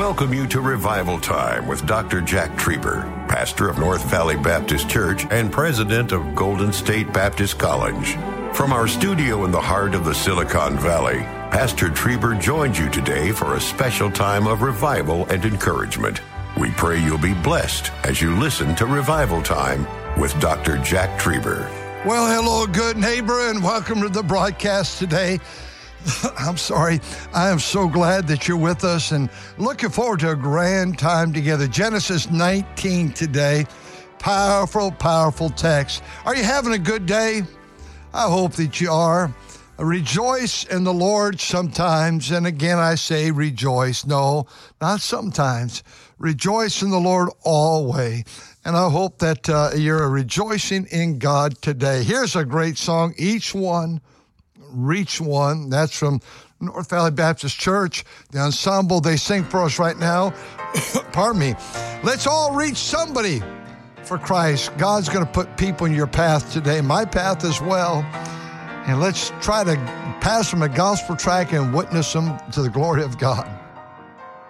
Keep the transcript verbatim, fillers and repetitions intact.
welcome you to Revival Time with Doctor Jack Trieber, pastor of North Valley Baptist Church and president of Golden State Baptist College. From our studio in the heart of the Silicon Valley, Pastor Trieber joins you today for a special time of revival and encouragement. We pray you'll be blessed as you listen to Revival Time with Doctor Jack Trieber. Well, hello, good neighbor, and welcome to the broadcast today. I'm sorry. I am so glad that you're with us and looking forward to a grand time together. Genesis nineteen today. Powerful, powerful text. Are you having a good day? I hope that you are. Rejoice in the Lord sometimes. And again, I say rejoice. No, not sometimes. Rejoice in the Lord always. And I hope that uh, you're rejoicing in God today. Here's a great song. Each one, reach one. That's from North Valley Baptist Church. The ensemble, they sing for us right now. Pardon me. Let's all reach somebody for Christ. God's going to put people in your path today, my path as well. And let's try to pass them a gospel tract and witness them to the glory of God.